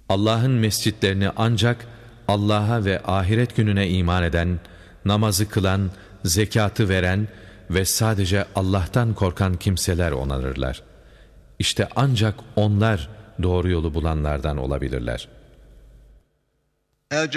Allah'ın mescitlerini ancak Allah'a ve ahiret gününe iman eden, namazı kılan, zekatı veren ve sadece Allah'tan korkan kimseler onarırlar. İşte ancak onlar doğru yolu bulanlardan olabilirler.